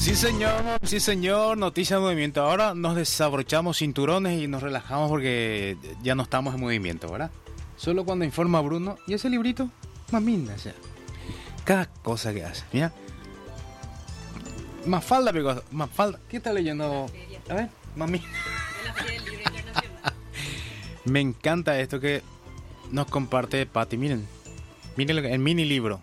Sí señor, noticia de movimiento. Ahora nos desabrochamos cinturones y nos relajamos porque ya no estamos en movimiento, ¿verdad? Solo cuando informa Bruno. ¿Y ese librito? Mamina, o sea, cada cosa que hace. Mira. Mafalda, Mafalda. ¿Qué está leyendo? A ver, mami. Me encanta esto que nos comparte Patti. Miren el mini libro.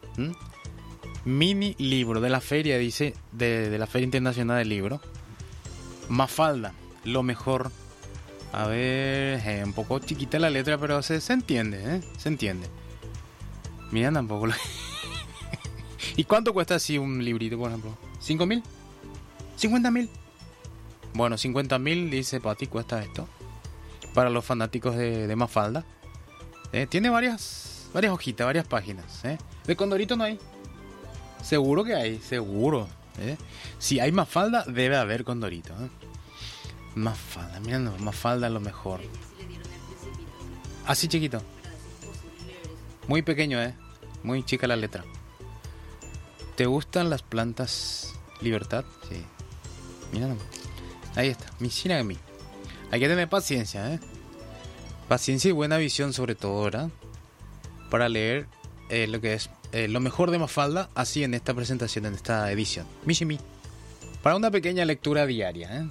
Mini libro de la feria, dice, de la Feria Internacional del Libro. Mafalda, lo mejor. A ver, un poco chiquita la letra, pero se entiende, se entiende. Mira, tampoco lo... ¿Y cuánto cuesta así un librito, por ejemplo? ¿5.000? ¿50.000? Bueno, 50.000, dice Pati, cuesta esto. Para los fanáticos de Mafalda. Tiene varias hojitas, varias páginas. De Condorito no hay. Seguro que hay, seguro. Si hay Mafalda, debe haber Condorito. Mafalda, mira, no, Mafalda es lo mejor. Así chiquito. Muy pequeño, muy chica la letra. ¿Te gustan las plantas, Libertad? Sí. Mira, no. Ahí está, mira a mí. Hay que tener paciencia, Paciencia y buena visión sobre todo, ¿verdad? Para leer lo que es lo mejor de Mafalda, así en esta presentación, en esta edición. Michimi. Para una pequeña lectura diaria,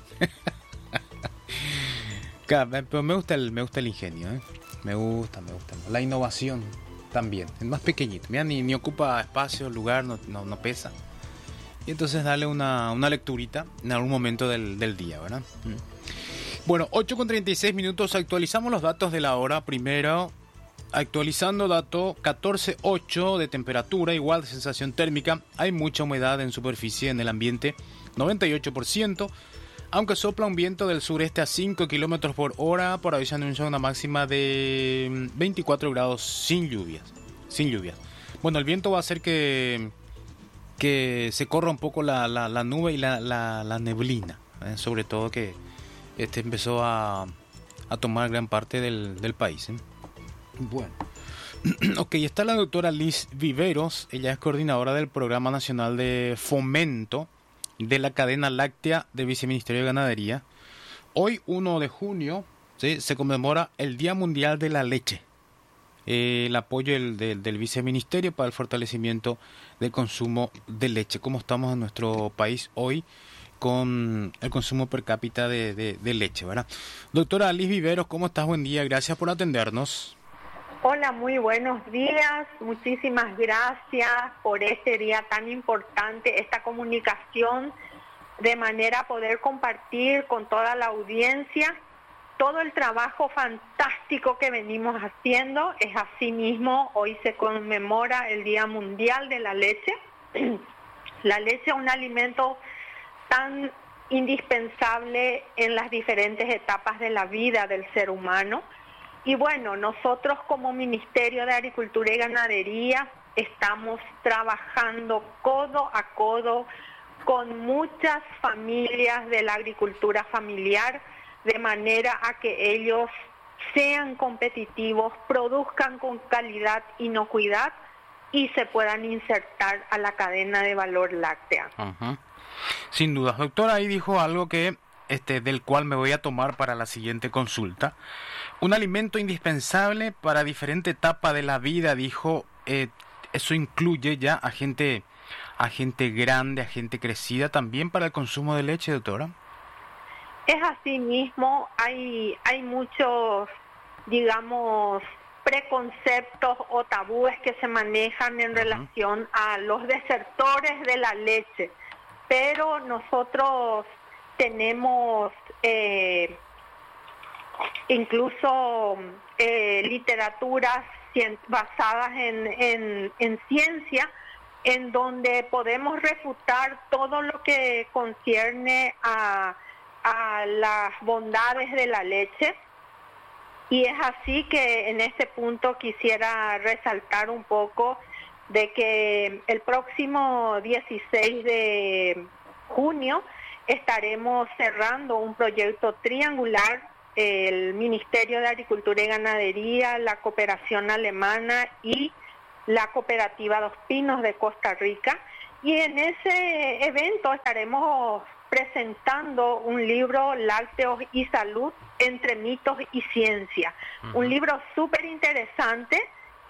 Pero me gusta el ingenio, Me gusta. La innovación también. Es más pequeñito. Mira, ni ocupa espacio, lugar, no pesa. Y entonces darle una lecturita en algún momento del día, ¿verdad? Bueno, 8:36 minutos. Actualizamos los datos de la hora. Primero, actualizando dato 14.8 de temperatura, igual de sensación térmica. Hay mucha humedad en superficie en el ambiente, 98%. Aunque sopla un viento del sureste a 5 km por hora, por ahí se anuncia una máxima de 24 grados sin lluvias. Bueno, el viento va a hacer que se corra un poco la nube y la neblina. Sobre todo que empezó a tomar gran parte del país. Bueno, ok, está la doctora Liz Viveros. Ella es coordinadora del Programa Nacional de Fomento de la Cadena Láctea del Viceministerio de Ganadería. Hoy, 1 de junio, ¿sí?, se conmemora el Día Mundial de la Leche. El apoyo del Viceministerio para el fortalecimiento del consumo de leche. ¿Cómo estamos en nuestro país hoy con el consumo per cápita de leche, ¿verdad? Doctora Liz Viveros, ¿cómo estás? Buen día, gracias por atendernos. Hola, muy buenos días. Muchísimas gracias por este día tan importante, esta comunicación, de manera a poder compartir con toda la audiencia todo el trabajo fantástico que venimos haciendo. Es así mismo, hoy se conmemora el Día Mundial de la Leche. La leche es un alimento tan indispensable en las diferentes etapas de la vida del ser humano. Y bueno, nosotros como Ministerio de Agricultura y Ganadería estamos trabajando codo a codo con muchas familias de la agricultura familiar, de manera a que ellos sean competitivos, produzcan con calidad, inocuidad y se puedan insertar a la cadena de valor láctea. Ajá. Sin duda, doctora, ahí dijo algo que del cual me voy a tomar para la siguiente consulta. Un alimento indispensable para diferente etapa de la vida, dijo. Eso incluye ya a gente grande, a gente crecida, también para el consumo de leche, doctora. Es así mismo, hay muchos, digamos, preconceptos o tabúes que se manejan en relación a los desertores de la leche, pero nosotros tenemos incluso literaturas basadas en ciencia, en donde podemos refutar todo lo que concierne a las bondades de la leche. Y es así que en este punto quisiera resaltar un poco de que el próximo 16 de junio estaremos cerrando un proyecto triangular, el Ministerio de Agricultura y Ganadería, la Cooperación Alemana y la Cooperativa Dos Pinos de Costa Rica, Y en ese evento estaremos presentando un libro, Lácteos y Salud, entre mitos y ciencia. Un libro súper interesante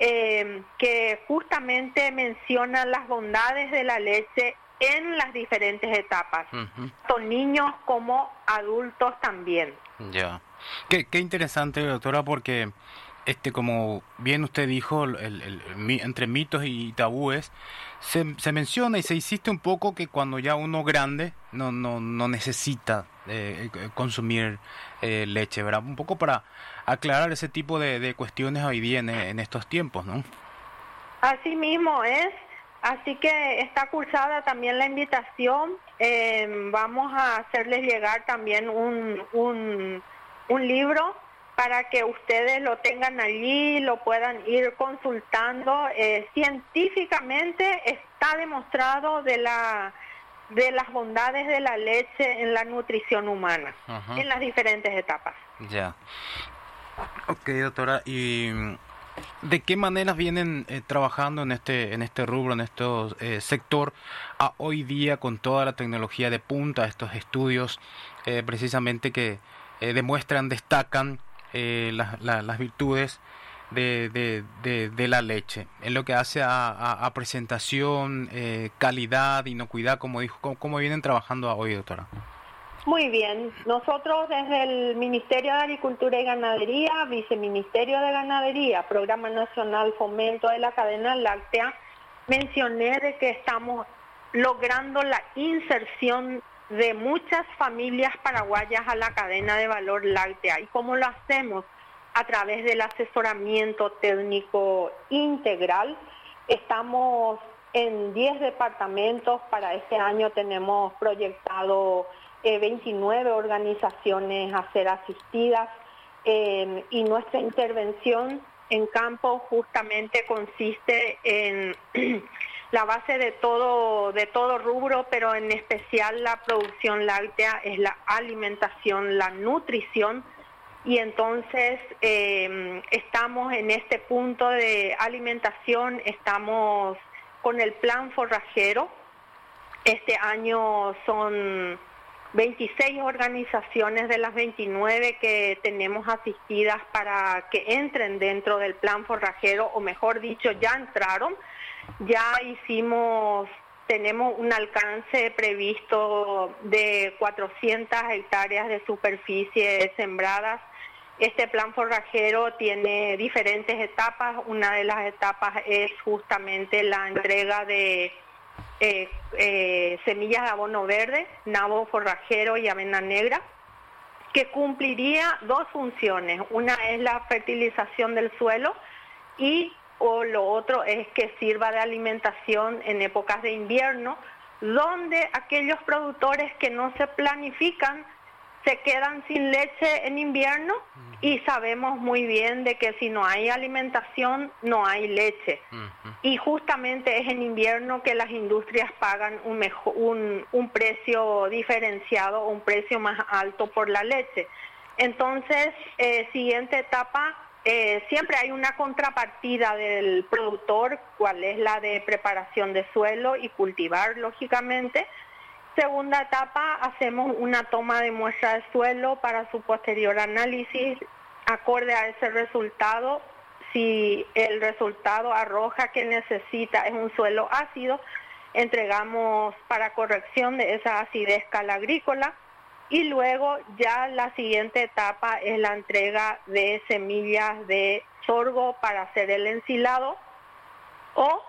que justamente menciona las bondades de la leche en las diferentes etapas, tanto niños como adultos también. Ya. Qué interesante, doctora, porque como bien usted dijo, entre mitos y tabúes, se menciona y se insiste un poco que cuando ya uno grande no necesita consumir leche, ¿verdad? Un poco para aclarar ese tipo de cuestiones hoy día en estos tiempos, ¿no? Así mismo es, así que está cursada también la invitación. Vamos a hacerles llegar también un libro para que ustedes lo tengan allí, lo puedan ir consultando. Científicamente está demostrado de las bondades de la leche en la nutrición humana, en las diferentes etapas. Ya. Ok, doctora, ¿y de qué maneras vienen trabajando en este rubro, en este sector, a hoy día con toda la tecnología de punta, estos estudios precisamente que destacan las virtudes de la leche, en lo que hace a presentación, calidad, inocuidad, como dijo, cómo vienen trabajando hoy, doctora? Muy bien, nosotros desde el Ministerio de Agricultura y Ganadería, Viceministerio de Ganadería, Programa Nacional Fomento de la Cadena Láctea, mencioné de que estamos logrando la inserción de muchas familias paraguayas a la cadena de valor láctea. ¿Y cómo lo hacemos? A través del asesoramiento técnico integral. Estamos en 10 departamentos, para este año tenemos proyectado 29 organizaciones a ser asistidas, y nuestra intervención en campo justamente consiste en la base de todo rubro, pero en especial la producción láctea es la alimentación, la nutrición, y entonces estamos en este punto de alimentación, estamos con el plan forrajero. Este año son 26 organizaciones de las 29 que tenemos asistidas para que entren dentro del plan forrajero, o mejor dicho, ya entraron. Ya tenemos un alcance previsto de 400 hectáreas de superficie sembradas. Este plan forrajero tiene diferentes etapas. Una de las etapas es justamente la entrega de semillas de abono verde, nabo forrajero y avena negra, que cumpliría dos funciones. Una es la fertilización del suelo o lo otro es que sirva de alimentación en épocas de invierno, donde aquellos productores que no se planifican se quedan sin leche en invierno, y sabemos muy bien de que si no hay alimentación no hay leche. Y justamente es en invierno que las industrias pagan un precio diferenciado, un precio más alto por la leche. Entonces, siguiente etapa, siempre hay una contrapartida del productor, cuál es la de preparación de suelo y cultivar, lógicamente. Segunda etapa, hacemos una toma de muestra de suelo para su posterior análisis. Acorde a ese resultado, si el resultado arroja que necesita es un suelo ácido, entregamos para corrección de esa acidez calagrícola. Y luego ya la siguiente etapa es la entrega de semillas de sorgo para hacer el ensilado, o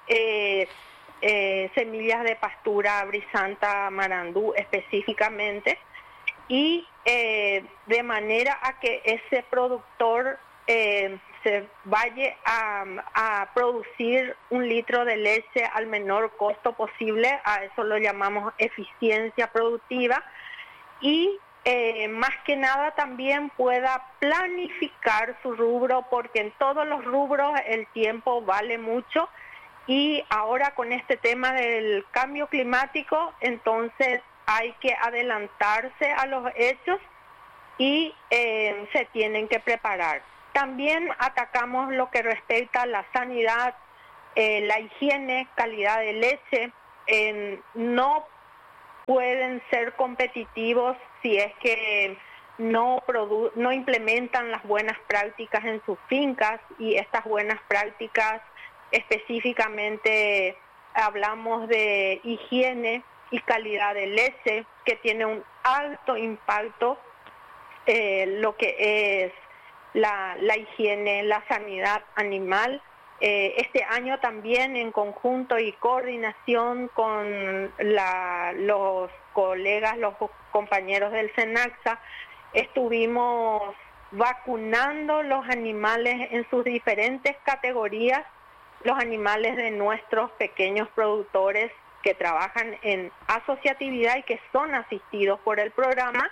semillas de pastura brisanta marandú específicamente, y de manera a que ese productor se vaya a producir 1 litro de leche al menor costo posible. A eso lo llamamos eficiencia productiva, y más que nada también pueda planificar su rubro, porque en todos los rubros el tiempo vale mucho. Y ahora con este tema del cambio climático, entonces hay que adelantarse a los hechos y se tienen que preparar. También atacamos lo que respecta a la sanidad, la higiene, calidad de leche, no pueden ser competitivos si es que no implementan las buenas prácticas en sus fincas, y estas buenas prácticas específicamente hablamos de higiene y calidad de leche, que tiene un alto impacto lo que es la higiene, la sanidad animal. Este año también, en conjunto y coordinación con los colegas, los compañeros del SENACSA, estuvimos vacunando los animales en sus diferentes categorías, los animales de nuestros pequeños productores que trabajan en asociatividad y que son asistidos por el programa.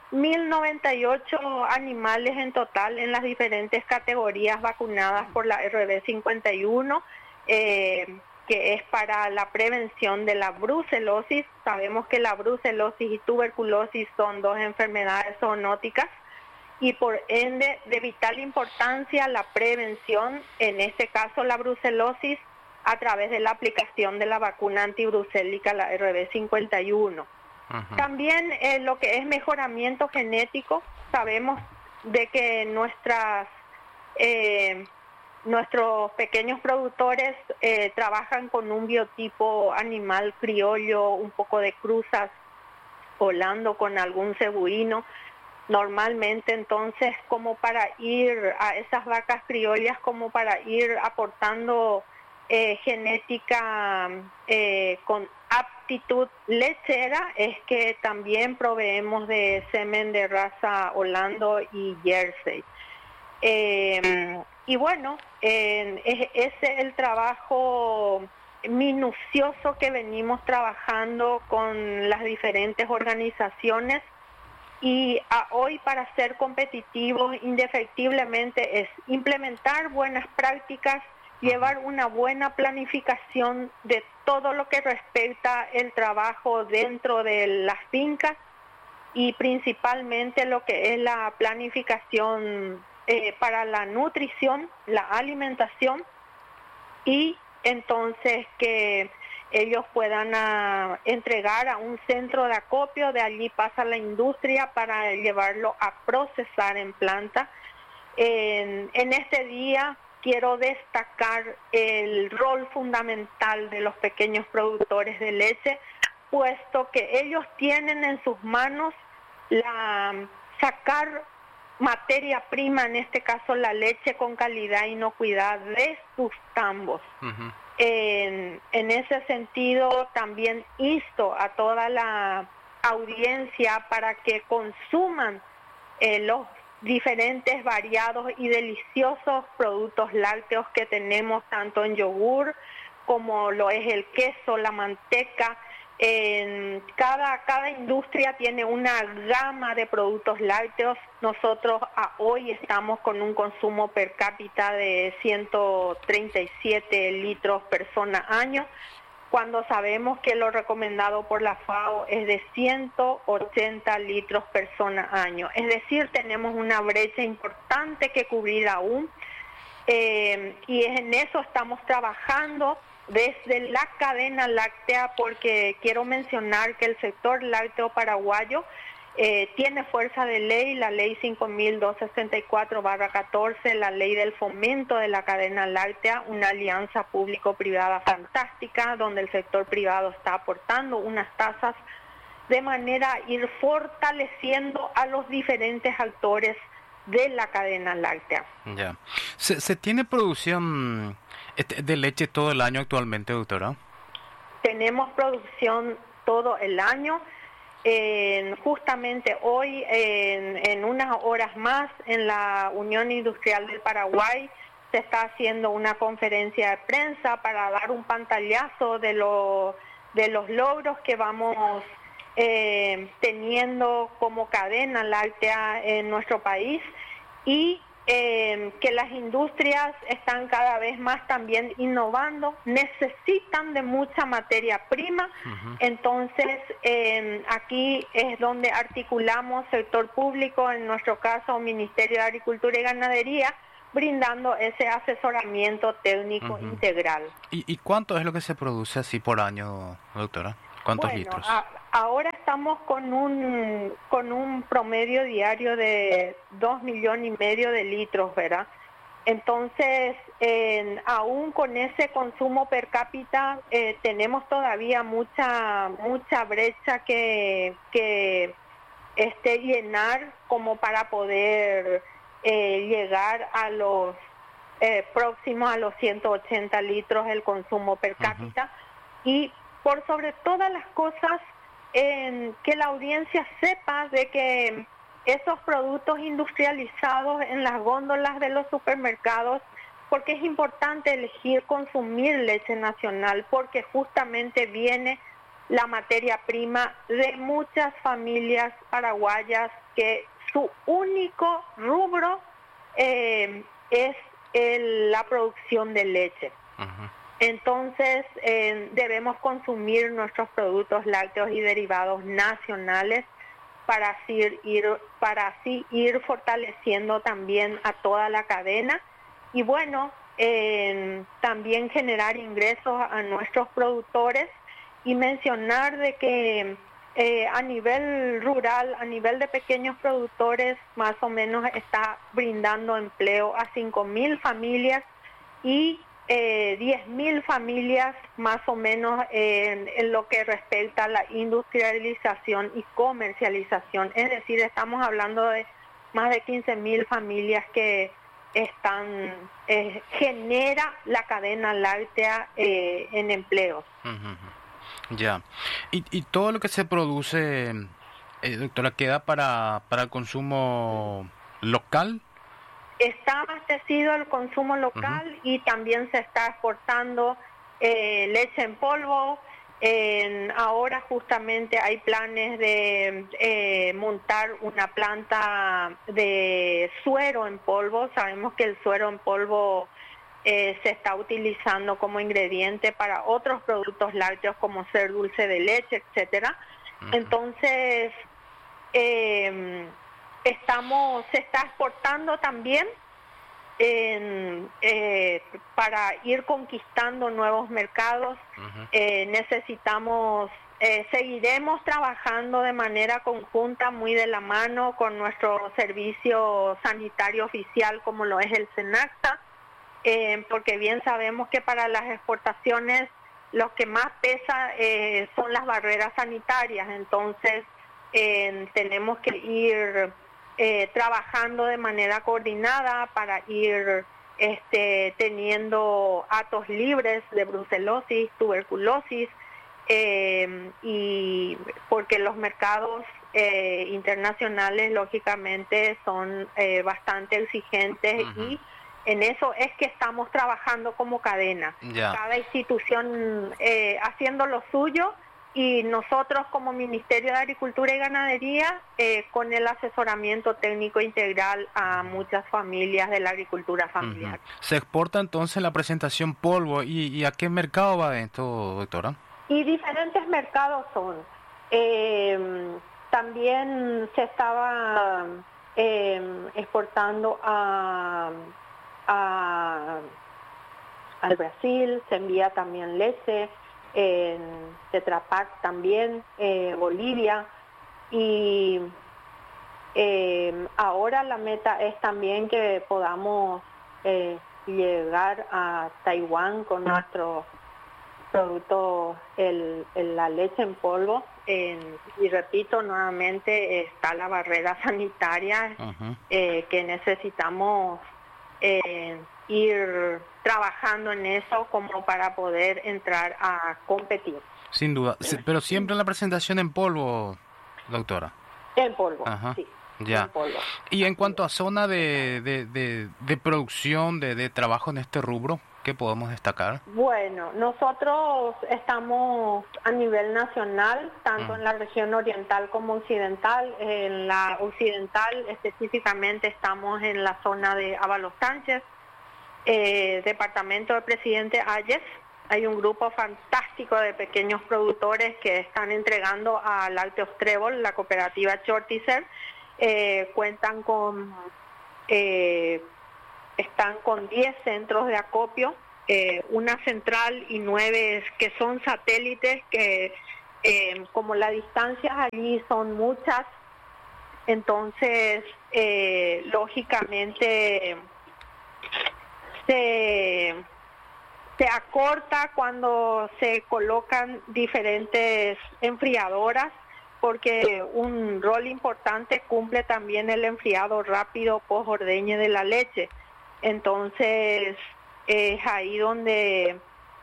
1.098 animales en total en las diferentes categorías vacunadas por la RB 51, que es para la prevención de la brucelosis. Sabemos que la brucelosis y tuberculosis son dos enfermedades zoonóticas y por ende de vital importancia la prevención, en este caso la brucelosis, a través de la aplicación de la vacuna antibrucélica, la RB 51. Ajá. También lo que es mejoramiento genético, sabemos de que nuestros pequeños productores trabajan con un biotipo animal criollo, un poco de cruzas, holando con algún cebuino. Normalmente, entonces, como para ir a esas vacas criollas, como para ir aportando genética con aptitud lechera, es que también proveemos de semen de raza Holando y Jersey. Y bueno, ese es el trabajo minucioso que venimos trabajando con las diferentes organizaciones, y hoy, para ser competitivos, indefectiblemente es implementar buenas prácticas, llevar una buena planificación de todo lo que respecta el trabajo dentro de las fincas, y principalmente lo que es la planificación para la nutrición, la alimentación, y entonces que ellos puedan entregar a un centro de acopio, de allí pasa a la industria para llevarlo a procesar en planta. En este día quiero destacar el rol fundamental de los pequeños productores de leche, puesto que ellos tienen en sus manos sacar materia prima, en este caso la leche con calidad e inocuidad de sus tambos. Uh-huh. En ese sentido, también insto a toda la audiencia para que consuman los diferentes, variados y deliciosos productos lácteos que tenemos, tanto en yogur como lo es el queso, la manteca. Cada industria tiene una gama de productos lácteos. Nosotros hoy estamos con un consumo per cápita de 137 litros persona año, cuando sabemos que lo recomendado por la FAO es de 180 litros persona año. Es decir, tenemos una brecha importante que cubrir aún, y en eso estamos trabajando desde la cadena láctea, porque quiero mencionar que el sector lácteo paraguayo tiene fuerza de ley, la ley 5.264/14, la ley del fomento de la cadena láctea, una alianza público-privada fantástica, donde el sector privado está aportando unas tasas de manera a ir fortaleciendo a los diferentes actores de la cadena láctea. Ya. ¿Se tiene producción de leche todo el año actualmente, doctora? Tenemos producción todo el año. Justamente hoy, en unas horas más, en la Unión Industrial del Paraguay, se está haciendo una conferencia de prensa para dar un pantallazo de los logros que vamos teniendo como cadena láctea en nuestro país, y que las industrias están cada vez más también innovando, necesitan de mucha materia prima. Uh-huh. Entonces aquí es donde articulamos sector público, en nuestro caso Ministerio de Agricultura y Ganadería, brindando ese asesoramiento técnico integral. ¿Y cuánto es lo que se produce así por año, doctora? ¿Cuántos litros? Ahora estamos con un promedio diario de 2,5 millones de litros, ¿verdad? Entonces, aún con ese consumo per cápita, tenemos todavía mucha brecha que llenar como para poder llegar a los próximos a los 180 litros el consumo per cápita. Y por sobre todas las cosas, que la audiencia sepa de que esos productos industrializados en las góndolas de los supermercados, porque es importante elegir consumir leche nacional, porque justamente viene la materia prima de muchas familias paraguayas que su único rubro es la producción de leche. Entonces debemos consumir nuestros productos lácteos y derivados nacionales para así ir fortaleciendo también a toda la cadena y bueno, también generar ingresos a nuestros productores y mencionar de que a nivel rural, a nivel de pequeños productores, más o menos está brindando empleo a 5,000 familias y 10,000 familias más o menos en lo que respecta a la industrialización y comercialización. Es decir, estamos hablando de más de 15,000 familias que genera la cadena láctea en empleos. Ya. ¿Y todo lo que se produce, doctora, queda para el consumo local? Está abastecido el consumo local y también se está exportando leche en polvo. Ahora justamente hay planes de montar una planta de suero en polvo. Sabemos que el suero en polvo se está utilizando como ingrediente para otros productos lácteos como ser dulce de leche, etcétera. Entonces se está exportando también para ir conquistando nuevos mercados. Seguiremos trabajando de manera conjunta, muy de la mano con nuestro servicio sanitario oficial como lo es el SENACTA, porque bien sabemos que para las exportaciones lo que más pesa son las barreras sanitarias. Entonces tenemos que ir trabajando de manera coordinada para ir teniendo atos libres de brucelosis, tuberculosis, y porque los mercados internacionales lógicamente son bastante exigentes y en eso es que estamos trabajando como cadena. Cada institución haciendo lo suyo y nosotros como Ministerio de Agricultura y Ganadería con el asesoramiento técnico integral a muchas familias de la agricultura familiar. ¿Se exporta entonces la presentación polvo y a qué mercado va esto, doctora? Y diferentes mercados son. También se estaba exportando al Brasil, se envía también leche, en Tetra Pak también, Bolivia, y ahora la meta es también que podamos llegar a Taiwán con nuestro producto, la leche en polvo, y repito nuevamente, está la barrera sanitaria que necesitamos ir trabajando en eso como para poder entrar a competir. Sin duda, pero siempre en la presentación en polvo, doctora. En polvo, sí. Ya. Y en cuanto a zona de producción, de trabajo en este rubro, ¿qué podemos destacar? Bueno, nosotros estamos a nivel nacional, tanto en la región oriental como occidental. En la occidental específicamente estamos en la zona de Ábalos Sánchez, departamento del presidente Ayes. Hay un grupo fantástico de pequeños productores que están entregando a Lácteos Trébol, la cooperativa Chortizer. Cuentan con están con 10 centros de acopio, una central y 9 que son satélites, que como las distancias allí son muchas, entonces lógicamente se acorta cuando se colocan diferentes enfriadoras, porque un rol importante cumple también el enfriado rápido post-ordeñe de la leche. Entonces es ahí donde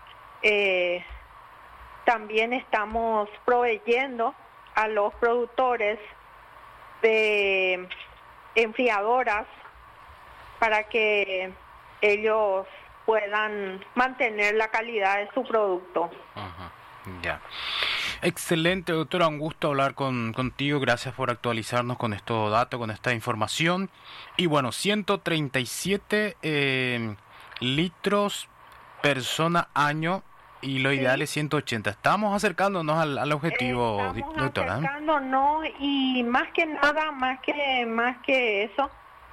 también estamos proveyendo a los productores de enfriadoras para que ellos puedan mantener la calidad de su producto. Ajá, ya. Excelente, doctora, un gusto hablar contigo, gracias por actualizarnos con estos datos, con esta información. Y bueno, 137 litros persona año, y lo ideal es 180. Estamos acercándonos al objetivo, doctora. Estamos acercándonos, y más que nada, más que eso,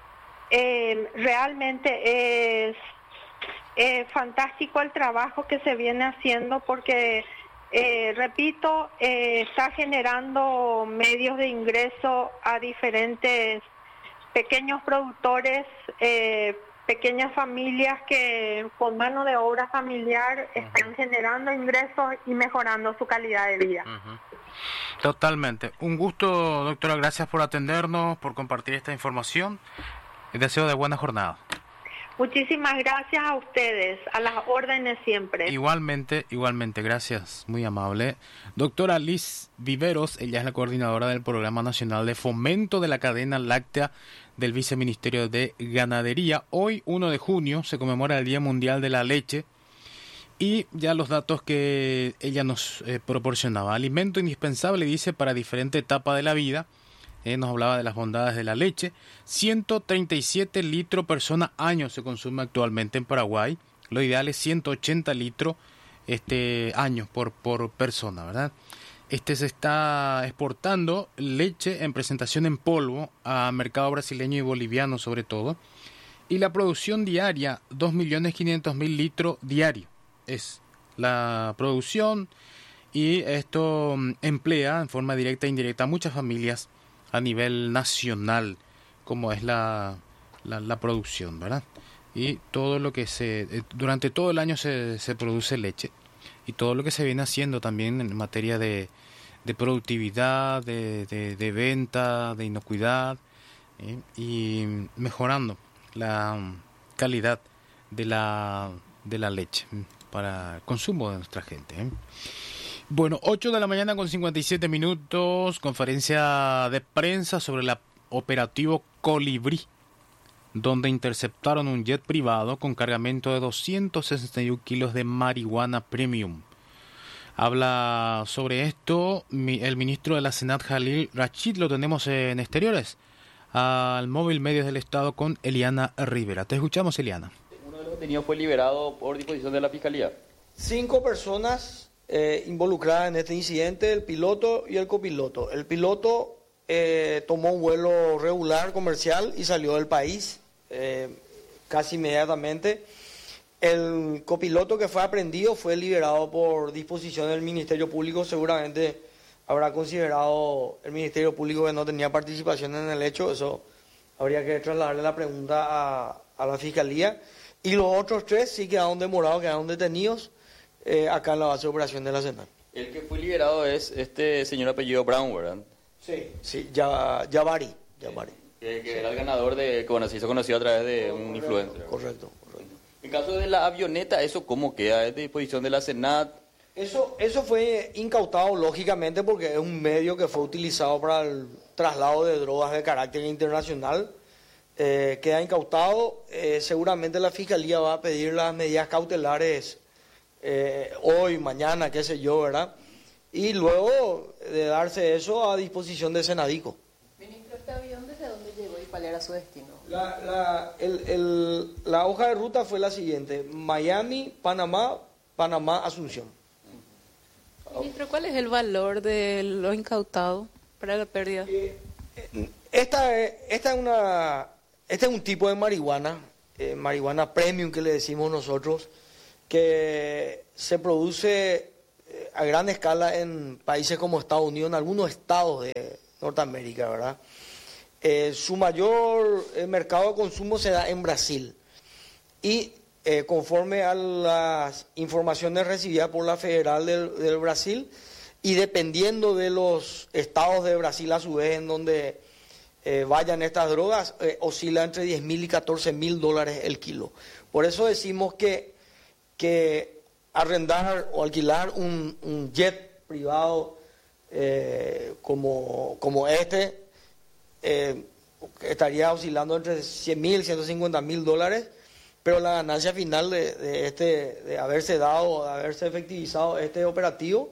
realmente es fantástico el trabajo que se viene haciendo, porque repito, está generando medios de ingreso a diferentes pequeños productores, pequeñas familias que con mano de obra familiar están generando ingresos y mejorando su calidad de vida. Totalmente. Un gusto, doctora, gracias por atendernos, por compartir esta información. Deseo de buena jornada. Muchísimas gracias a ustedes, a las órdenes siempre. Igualmente, gracias, muy amable. Doctora Liz Viveros, ella es la coordinadora del Programa Nacional de Fomento de la Cadena Láctea del Viceministerio de Ganadería. Hoy, 1 de junio, se conmemora el Día Mundial de la Leche, y ya los datos que ella nos proporcionaba. Alimento indispensable, dice, para diferente etapa de la vida. Nos hablaba de las bondades de la leche. 137 litros persona año se consume actualmente en Paraguay. Lo ideal es 180 litros año por persona, ¿verdad? Se está exportando leche en presentación en polvo a mercado brasileño y boliviano sobre todo. Y la producción diaria, 2.500.000 litros diario. Es la producción, y esto emplea en forma directa e indirecta a muchas familias a nivel nacional, como es la producción, ¿verdad? Y todo lo que durante todo el año se produce leche, y todo lo que se viene haciendo también en materia de productividad, de venta, de inocuidad, y mejorando la calidad de la leche para el consumo de nuestra gente. Bueno, 8 de la mañana con 57 minutos, conferencia de prensa sobre el operativo Colibrí, donde interceptaron un jet privado con cargamento de 261 kilos de marihuana premium. Habla sobre esto el ministro de la Senat, Jalil Rachid. Lo tenemos en exteriores, al móvil Medios del Estado, con Eliana Rivera. Te escuchamos, Eliana. Uno de los detenidos fue liberado por disposición de la Fiscalía. 5 personas involucrada en este incidente, el piloto y el copiloto. El piloto tomó un vuelo regular comercial y salió del país casi inmediatamente. El copiloto, que fue aprehendido, fue liberado por disposición del Ministerio Público. Seguramente habrá considerado el Ministerio Público que no tenía participación en el hecho. Eso habría que trasladarle la pregunta a la Fiscalía. Y los otros 3 sí quedaron demorados, quedaron detenidos acá en la base de operación de la Senat. El que fue liberado es este señor apellido Brown, ¿verdad? Sí, Yavari. Que era el ganador se hizo conocido a través de un influencer. Correcto. En caso de la avioneta, ¿eso cómo queda? ¿Es de disposición de la Senat? Eso fue incautado, lógicamente, porque es un medio que fue utilizado para el traslado de drogas de carácter internacional. Queda incautado. Seguramente la Fiscalía va a pedir las medidas cautelares hoy, mañana, qué sé yo, ¿verdad? Y luego de darse eso, a disposición de Senadico. Ministro, ¿este avión desde dónde llegó y cuál era su destino? La hoja de ruta fue la siguiente: Miami, Panamá, Asunción. Ministro, ¿cuál es el valor de lo incautado para la pérdida? Este es un tipo de marihuana marihuana premium que le decimos nosotros, que se produce a gran escala en países como Estados Unidos, en algunos estados de Norteamérica, ¿verdad? Su mayor mercado de consumo se da en Brasil. Y conforme a las informaciones recibidas por la Federal del Brasil, y dependiendo de los estados de Brasil a su vez en donde vayan estas drogas, oscila entre 10.000 y 14.000 dólares el kilo. Por eso decimos que arrendar o alquilar un jet privado como este estaría oscilando entre 100.000 y 150.000 dólares, pero la ganancia final de haberse dado, de haberse efectivizado este operativo,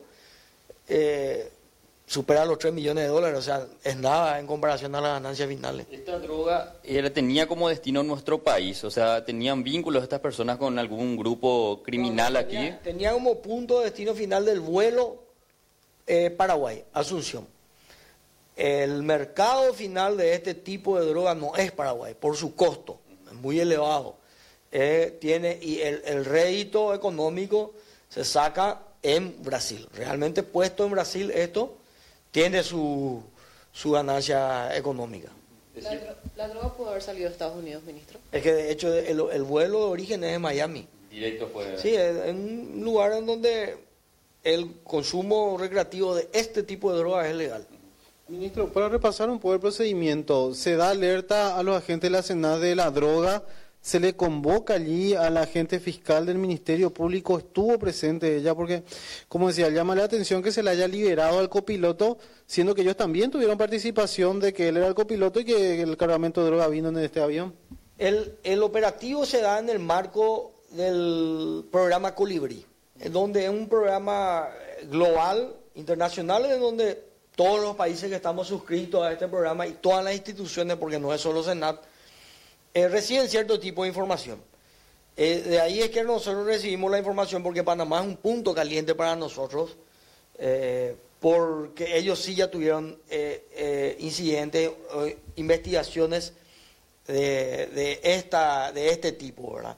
supera los 3 millones de dólares, o sea, es nada en comparación a las ganancias finales. Esta droga tenía como destino nuestro país, o sea, ¿tenían vínculos estas personas con algún grupo criminal aquí? Tenía como punto de destino final del vuelo Paraguay, Asunción. El mercado final de este tipo de droga no es Paraguay, por su costo, es muy elevado. Y el rédito económico se saca en Brasil. Realmente puesto en Brasil esto tiene su ganancia económica. ¿La droga pudo haber salido de Estados Unidos, ministro? Es que de hecho el vuelo de origen es de Miami. Directo fue. Sí, es un lugar en donde el consumo recreativo de este tipo de drogas es legal. Ministro, para repasar un poco el procedimiento, se da alerta a los agentes de la SENAC de la droga, se le convoca allí al agente fiscal del Ministerio Público, estuvo presente ella, porque, como decía, llama la atención que se le haya liberado al copiloto, siendo que ellos también tuvieron participación de que él era el copiloto y que el cargamento de droga vino en este avión. El operativo se da en el marco del programa Colibrí, donde es un programa global, internacional, en donde todos los países que estamos suscritos a este programa y todas las instituciones, porque no es solo SENAC, reciben cierto tipo de información. De ahí es que nosotros recibimos la información porque Panamá es un punto caliente para nosotros, porque ellos sí ya tuvieron incidentes, investigaciones de este tipo, ¿verdad?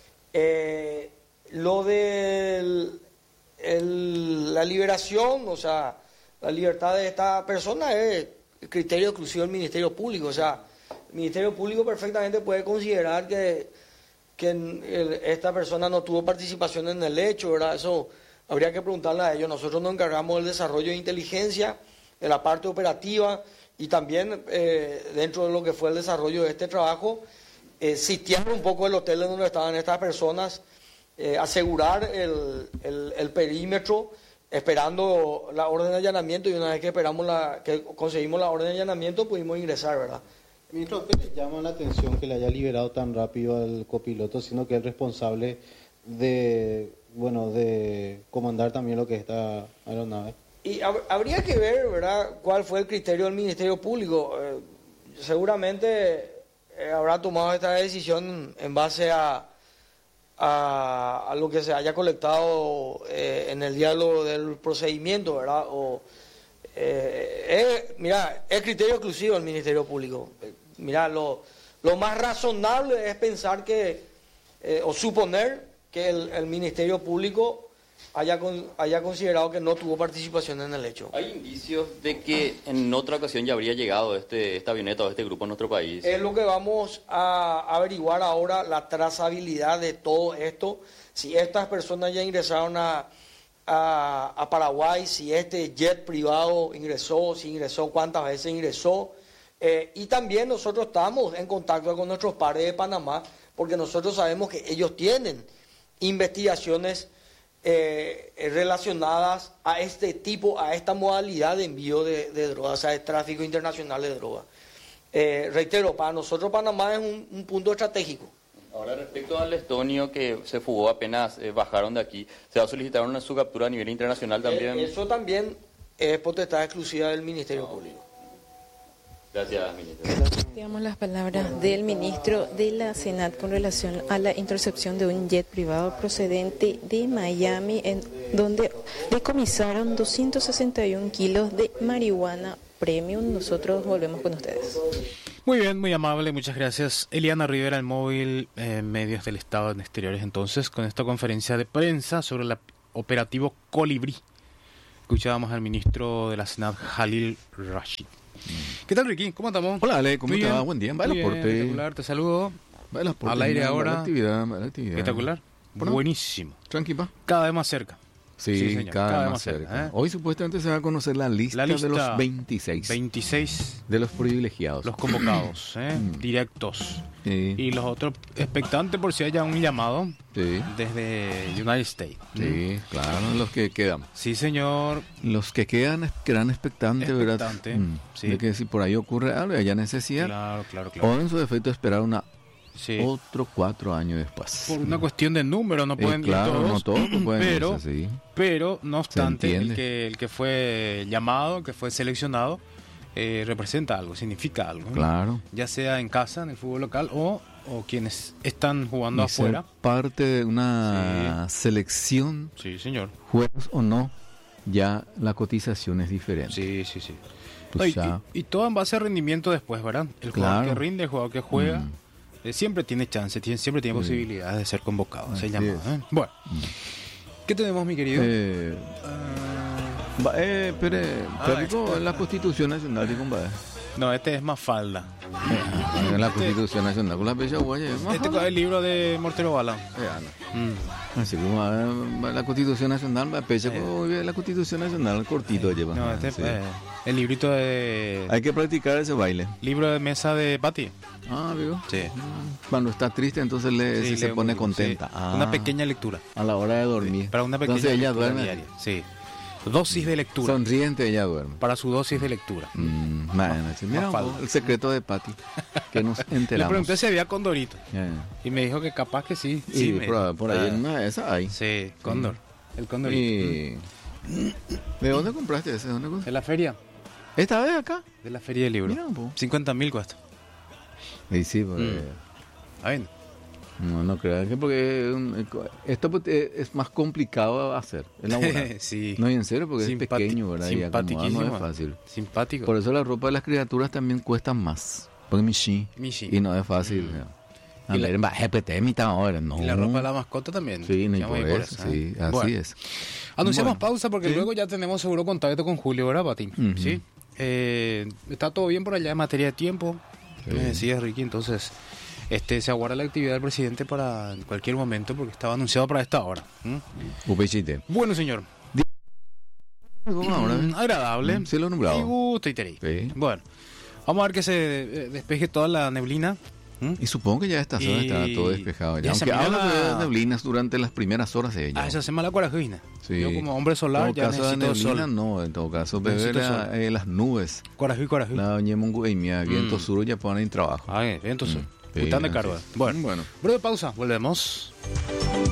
Lo de la liberación, o sea, la libertad de esta persona es criterio exclusivo del Ministerio Público, o sea, el Ministerio Público perfectamente puede considerar que esta persona no tuvo participación en el hecho, ¿verdad? Eso habría que preguntarle a ellos. Nosotros nos encargamos del desarrollo de inteligencia, de la parte operativa y también dentro de lo que fue el desarrollo de este trabajo, sitiar un poco el hotel donde estaban estas personas, asegurar el perímetro, esperando la orden de allanamiento, y una vez que que conseguimos la orden de allanamiento pudimos ingresar, ¿verdad? Ministro, ¿qué le llama la atención que le haya liberado tan rápido al copiloto, siendo que es responsable de comandar también lo que es esta aeronave? Y habría que ver, ¿verdad?, cuál fue el criterio del Ministerio Público. Seguramente habrá tomado esta decisión en base a lo que se haya colectado en el diálogo del procedimiento, ¿verdad? Es criterio exclusivo del Ministerio Público. Mira, lo más razonable es pensar o suponer que el Ministerio Público haya considerado que no tuvo participación en el hecho. ¿Hay indicios de que en otra ocasión ya habría llegado esta avioneta o este grupo a nuestro país? Es lo que vamos a averiguar ahora, la trazabilidad de todo esto, si estas personas ya ingresaron a Paraguay, si este jet privado ingresó, si ingresó, cuántas veces ingresó. Y también nosotros estamos en contacto con nuestros pares de Panamá, porque nosotros sabemos que ellos tienen investigaciones relacionadas a este tipo, a esta modalidad de envío de drogas, o sea, de tráfico internacional de drogas. Reitero, para nosotros Panamá es un punto estratégico. Ahora, respecto al estonio que se fugó apenas bajaron de aquí, ¿se va a solicitar su captura a nivel internacional también? Eso también es potestad exclusiva del Ministerio Público. Gracias, ministro. Digamos las palabras del ministro de la SENAC con relación a la intercepción de un jet privado procedente de Miami, en donde decomisaron 261 kilos de marihuana premium. Nosotros volvemos con ustedes. Muy bien, muy amable, muchas gracias. Eliana Rivera, el móvil Medios del Estado en Exteriores, entonces, con esta conferencia de prensa sobre el operativo Colibrí. Escuchábamos al ministro de la Senat, Jalil Rashid. ¿Qué tal, Ricky? ¿Cómo estamos? Hola, Ale, ¿cómo Muy te bien. va? Buen día. Muy bien, espectacular, te saludo. Al aire ahora. Actividad. Espectacular. Bueno. Buenísimo. Tranquila. Cada vez más cerca. Sí, señor, cada vez más cerca. ¿eh? Hoy supuestamente se va a conocer la lista de los 26. 26 De los privilegiados. los convocados, directos. Sí, Y los otros expectantes por si haya un llamado sí, desde United States. sí, claro, los que quedan. Sí, señor. Los que quedan expectantes, ¿verdad? Expectante, sí. De que si por ahí ocurre algo, haya necesidad. Claro. O en su defecto esperar Sí. otro 4 años después. Por una cuestión de número no pueden ir claro, todos, no todos pueden pero, irse, sí. pero no obstante entiende. el que fue llamado, que fue seleccionado, representa algo, significa algo, ¿no? Claro. Ya sea en casa, en el fútbol local o quienes están jugando Y afuera. ser parte de una selección, Sí, señor. juegos o no, ya la cotización es diferente. Sí. Pues No, y, ya- y todo en base a rendimiento después, ¿verdad? El jugador Claro. que rinde, el jugador que juega, Mm. siempre tiene chance, siempre tiene Sí. posibilidades de ser convocado. Se Así llama, es. ¿eh? Bueno, ¿qué tenemos, mi querido? Pero en la Constitución Nacional, digo, No, este es Mafalda. en la Constitución Nacional, con la fecha guaya, Este es el libro de Mortero Bala. Así como la Constitución Nacional, va pecha con la Constitución Nacional, cortito lleva. No, este Sí. el librito de... Hay que practicar ese baile. Libro de mesa de Patti. Ah, digo. Sí. Cuando está triste, entonces Sí, se leo pone un- contenta. sí, Ah, una pequeña lectura. a la hora de dormir. Para una pequeña Entonces ella lectura duerme. diaria. Sí. Dosis de lectura. Sonriente ella duerme. Para su dosis de lectura. Imagínate. Mira, Mafalda. el secreto de Patty, que nos Le enteramos. pregunté si había condorito. Ya. Y me dijo que capaz que sí. Y Sí, me dijo. por ahí en una de esas hay. Sí, cóndor. El condorito. Y... ¿De dónde compraste ese? ¿Dónde De la feria. ¿Esta vez acá? De la feria del libro. Mira, po. 50.000 cuesta. Y sí, porque... ¿Está bien? No creo que porque esto es más complicado de hacer, elaborar. Sí. No, y en serio, porque es Simpati- pequeño, ¿verdad? Y acomodar no simpatiquísimo. es fácil. Simpático. Por eso la ropa de las criaturas también cuesta más. Porque Michi. Michi. Y no es fácil. A Y la- ver, en GPT mitad ahora, no. Y la ropa de la mascota también. Sí, ni Ya por voy eso, sí, ¿eh? así Bueno, es. Anunciamos Bueno, pausa porque sí. luego ya tenemos seguro contacto con Julio, ¿verdad, Pati? Ujú. Sí. Está todo bien por allá en materia de tiempo. Sí. Me decías, Ricky, entonces se aguarda la actividad del presidente para en cualquier momento porque estaba anunciado para esta hora. Upechite. Bueno, señor. ¿Cómo ahora? Agradable. Cielo Y nublado. gusto y terí. Sí. Bueno, vamos a ver que se despeje toda la neblina. Y supongo que ya esta zona Y- está todo despejado. ya Ya. se Aunque mira habla la- de neblinas durante las primeras horas de ella. Se hace mala cuarajina. Sí. Yo como hombre En solar todo ya caso, de necesito neblina sol. no, en todo caso, Necesito beber sol. las nubes. Cuarajú. La doña Mongueimia, viento sur, ya ponen en trabajo. Entonces, Sí, gustan de así cargo. es. Bueno, Bueno. breve pausa, volvemos.